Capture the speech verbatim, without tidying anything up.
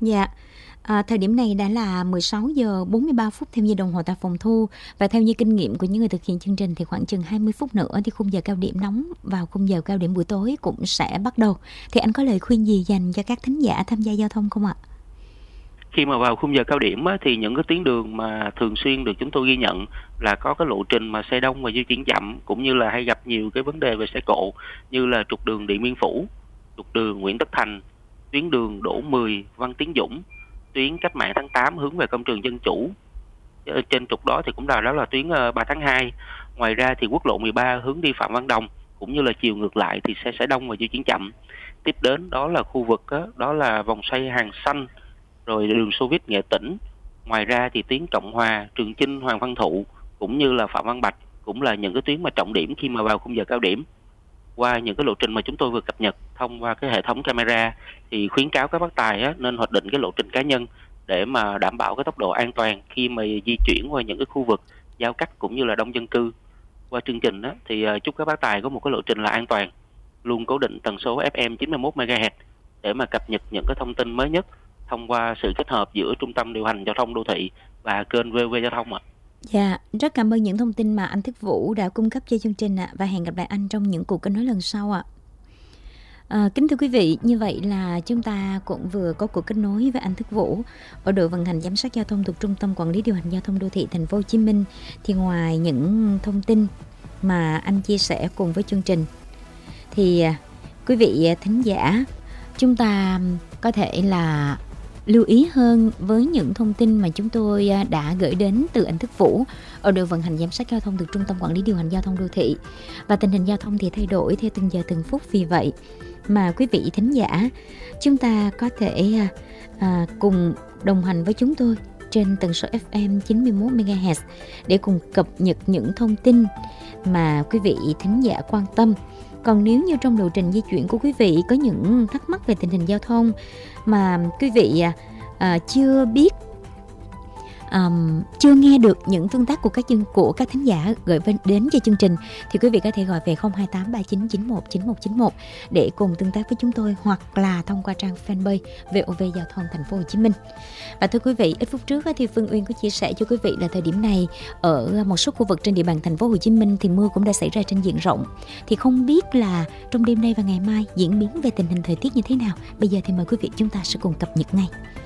Dạ. À, thời điểm này đã là mười sáu giờ bốn mươi ba phút theo như đồng hồ tại phòng thu, và theo như kinh nghiệm của những người thực hiện chương trình thì khoảng chừng hai mươi phút nữa thì khung giờ cao điểm nóng vào khung giờ cao điểm buổi tối cũng sẽ bắt đầu. Thì anh có lời khuyên gì dành cho các thính giả tham gia giao thông không ạ? Khi mà vào khung giờ cao điểm á, thì những cái tuyến đường mà thường xuyên được chúng tôi ghi nhận là có cái lộ trình mà xe đông và di chuyển chậm, cũng như là hay gặp nhiều cái vấn đề về xe cộ, như là trục đường Điện Biên Phủ, trục đường Nguyễn Tất Thành, tuyến đường Đỗ mười Văn Tiến Dũng, tuyến Cách mạng tháng tám hướng về công trường Dân Chủ. Ở trên trục đó thì cũng là đó là tuyến ba tháng hai. Ngoài ra thì quốc lộ mười ba hướng đi Phạm Văn Đồng cũng như là chiều ngược lại thì xe sẽ đông và di chuyển chậm. Tiếp đến đó là khu vực đó, đó là vòng xoay Hàng Xanh, rồi đường Xô Viết Nghệ Tĩnh. Ngoài ra thì tuyến Cộng Hòa, Trường Chinh, Hoàng Văn Thụ cũng như là Phạm Văn Bạch cũng là những cái tuyến mà trọng điểm khi mà vào khung giờ cao điểm. Qua những cái lộ trình mà chúng tôi vừa cập nhật thông qua cái hệ thống camera thì khuyến cáo các bác tài á, nên hoạch định cái lộ trình cá nhân để mà đảm bảo cái tốc độ an toàn khi mà di chuyển qua những cái khu vực giao cắt cũng như là đông dân cư. Qua chương trình á, thì chúc các bác tài có một cái lộ trình là an toàn, luôn cố định tần số ép em chín mươi mốt mê ga héc để mà cập nhật những cái thông tin mới nhất thông qua sự kết hợp giữa Trung tâm Điều hành Giao thông Đô thị và kênh vê o vê Giao thông ạ. Dạ, rất cảm ơn những thông tin mà anh Thức Vũ đã cung cấp cho chương trình ạ, và hẹn gặp lại anh trong những cuộc kết nối lần sau ạ. À, kính thưa quý vị, như vậy là chúng ta cũng vừa có cuộc kết nối với anh Thức Vũ ở đội vận hành giám sát giao thông thuộc Trung tâm Quản lý Điều hành Giao thông Đô thị Thành phố Hồ Chí Minh. Thì ngoài những thông tin mà anh chia sẻ cùng với chương trình, thì quý vị thính giả chúng ta có thể là lưu ý hơn với những thông tin mà chúng tôi đã gửi đến từ anh Thức Vũ ở đội vận hành giám sát giao thông thuộc Trung tâm Quản lý Điều hành Giao thông Đô thị. Và tình hình giao thông thì thay đổi theo từng giờ từng phút, vì vậy mà quý vị thính giả chúng ta có thể à, cùng đồng hành với chúng tôi trên tần số ép em chín mươi mốt mê ga héc để cùng cập nhật những thông tin mà quý vị thính giả quan tâm. Còn nếu như trong lộ trình di chuyển của quý vị có những thắc mắc về tình hình giao thông mà quý vị à, chưa biết, um, chưa nghe được những tương tác của các chương của các thính giả gửi đến cho chương trình, thì quý vị có thể gọi về không hai tám ba chín chín một chín một chín một để cùng tương tác với chúng tôi, hoặc là thông qua trang fanpage vê o vê Giao thông Thành phố Hồ Chí Minh. Và thưa quý vị, ít phút trước thì Phương Uyên có chia sẻ cho quý vị là thời điểm này ở một số khu vực trên địa bàn Thành phố Hồ Chí Minh thì mưa cũng đã xảy ra trên diện rộng. Thì không biết là trong đêm nay và ngày mai diễn biến về tình hình thời tiết như thế nào. Bây giờ thì mời quý vị chúng ta sẽ cùng cập nhật ngay.